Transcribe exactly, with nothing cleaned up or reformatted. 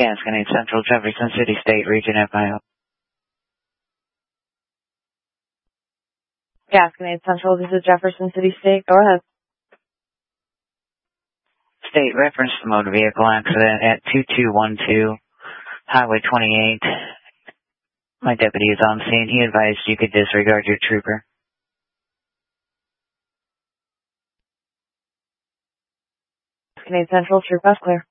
Gasconade Central, Jefferson City, State, Region F I O. Gasconade Central, this is Jefferson City, State. Go ahead. State, reference the motor vehicle accident at two two one two, Highway twenty-eight. My deputy is on scene. He advised you could disregard your trooper. Gasconade Central, troop bus clear.